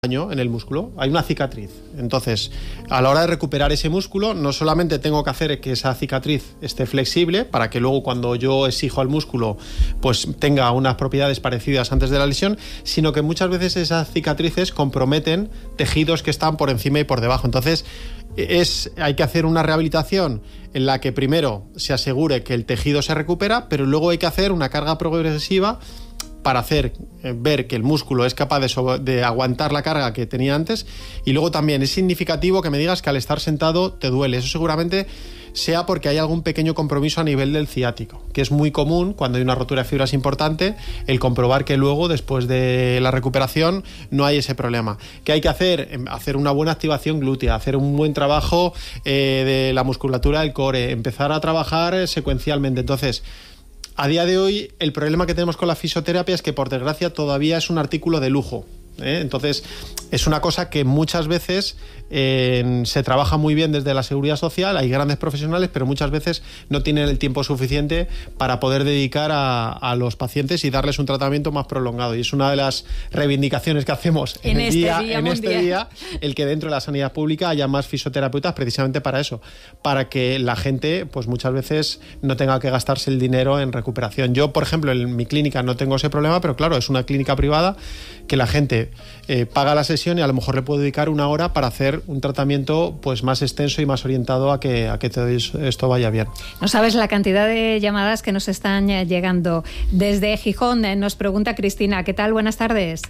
daño en el músculo, hay una cicatriz. Entonces, a la hora de recuperar ese músculo, no solamente tengo que hacer que esa cicatriz esté flexible para que luego cuando yo exijo al músculo pues tenga unas propiedades parecidas antes de la lesión, sino que muchas veces esas cicatrices comprometen tejidos que están por encima y por debajo. Entonces, hay que hacer una rehabilitación en la que primero se asegure que el tejido se recupera, pero luego hay que hacer una carga progresiva para hacer ver que el músculo es capaz de aguantar la carga que tenía antes. Y luego también es significativo que me digas que al estar sentado te duele. Eso seguramente sea porque hay algún pequeño compromiso a nivel del ciático, que es muy común cuando hay una rotura de fibras importante, el comprobar que luego, después de la recuperación, no hay ese problema. ¿Qué hay que hacer? Hacer una buena activación glútea, hacer un buen trabajo de la musculatura del core, empezar a trabajar secuencialmente. Entonces, a día de hoy, el problema que tenemos con la fisioterapia es que, por desgracia, todavía es un artículo de lujo. Entonces, es una cosa que muchas veces se trabaja muy bien desde la seguridad social, hay grandes profesionales, pero muchas veces no tienen el tiempo suficiente para poder dedicar a los pacientes y darles un tratamiento más prolongado. Y es una de las reivindicaciones que hacemos en este día, el que dentro de la sanidad pública haya más fisioterapeutas, precisamente para eso, para que la gente pues muchas veces no tenga que gastarse el dinero en recuperación. Yo, por ejemplo, en mi clínica no tengo ese problema, pero claro, es una clínica privada que la gente paga la sesión y a lo mejor le puedo dedicar una hora para hacer un tratamiento pues más extenso y más orientado a que todo esto vaya bien. No sabes la cantidad de llamadas que nos están llegando. Desde Gijón nos pregunta Cristina. ¿Qué tal? Buenas tardes.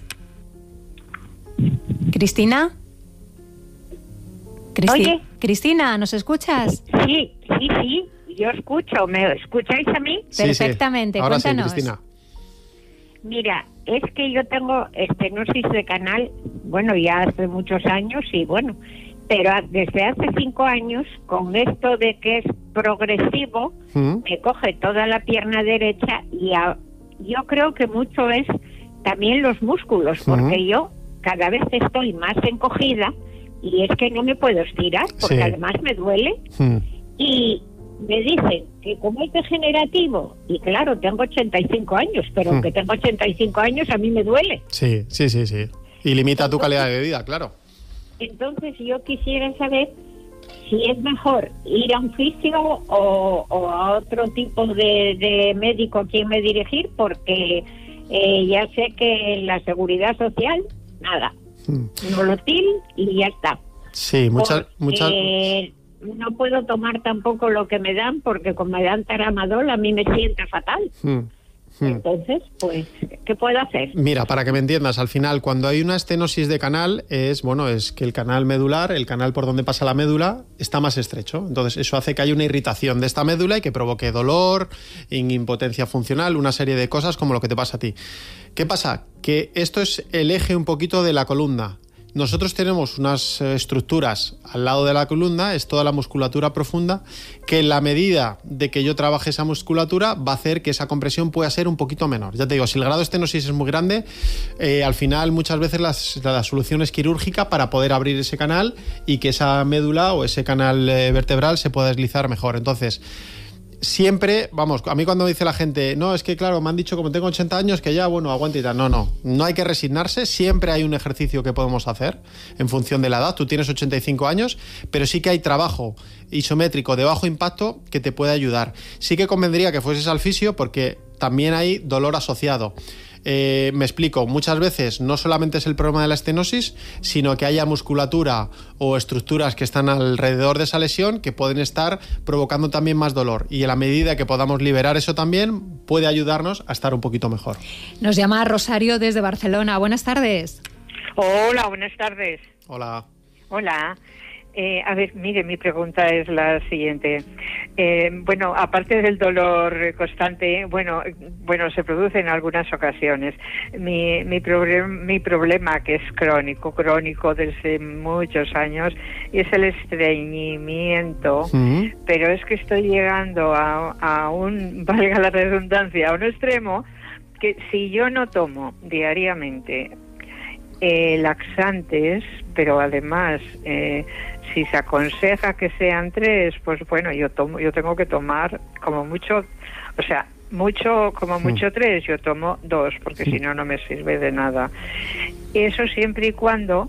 ¿Cristina? Oye. Cristina, ¿nos escuchas? Sí, yo escucho. ¿Me escucháis a mí? Sí, perfectamente, sí. Ahora cuéntanos. sí, Cristina. Mira, es que yo tengo estenosis de canal, bueno, ya hace muchos años y bueno, pero desde hace 5 años, con esto de que es progresivo, me coge toda la pierna derecha y yo creo que mucho es también los músculos, porque yo cada vez estoy más encogida y es que no me puedo estirar, porque además me duele y me dicen que como es degenerativo, y claro, tengo 85 años, pero aunque tengo 85 años, a mí me duele. Sí. Y limita tu calidad de vida, claro. Entonces yo quisiera saber si es mejor ir a un fisio o a otro tipo de médico a quien me dirigir, porque ya sé que la seguridad social, nada, nolotil y ya está. Sí, muchas... No puedo tomar tampoco lo que me dan, porque como me dan Tramadol a mí me sienta fatal. Entonces, pues, ¿qué puedo hacer? Mira, para que me entiendas, al final, cuando hay una estenosis de canal, es que el canal medular, el canal por donde pasa la médula, está más estrecho. Entonces, eso hace que haya una irritación de esta médula y que provoque dolor, impotencia funcional, una serie de cosas como lo que te pasa a ti. ¿Qué pasa? Que esto es el eje un poquito de la columna. Nosotros tenemos unas estructuras al lado de la columna, es toda la musculatura profunda, que en la medida de que yo trabaje esa musculatura va a hacer que esa compresión pueda ser un poquito menor. Ya te digo, si el grado de estenosis es muy grande, al final muchas veces la solución es quirúrgica para poder abrir ese canal y que esa médula o ese canal vertebral se pueda deslizar mejor. Entonces, siempre, a mí cuando me dice la gente, no, es que claro, me han dicho como tengo 80 años que ya, aguanta y tal. No hay que resignarse, siempre hay un ejercicio que podemos hacer en función de la edad. Tú tienes 85 años, pero sí que hay trabajo isométrico de bajo impacto que te puede ayudar. Sí que convendría que fueses al fisio porque también hay dolor asociado. Me explico, muchas veces no solamente es el problema de la estenosis, sino que haya musculatura o estructuras que están alrededor de esa lesión que pueden estar provocando también más dolor, y en la medida que podamos liberar eso también puede ayudarnos a estar un poquito mejor. Nos llama Rosario desde Barcelona. Buenas tardes. Hola, buenas tardes. Hola. A ver, mire, mi pregunta es la siguiente. Aparte del dolor constante, se produce en algunas ocasiones. Mi problema, que es crónico desde muchos años, y es el estreñimiento. Pero es que estoy llegando a un, valga la redundancia, a un extremo que si yo no tomo diariamente laxantes, pero además si se aconseja que sean 3, pues yo tengo que tomar como mucho, como mucho 3, yo tomo 2, porque si no, no me sirve de nada. Eso siempre y cuando